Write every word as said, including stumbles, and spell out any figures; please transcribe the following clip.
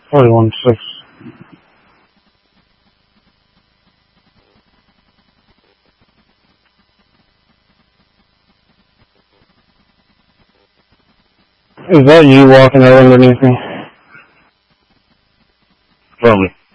forty-one six. Is that you walking out underneath me? Probably.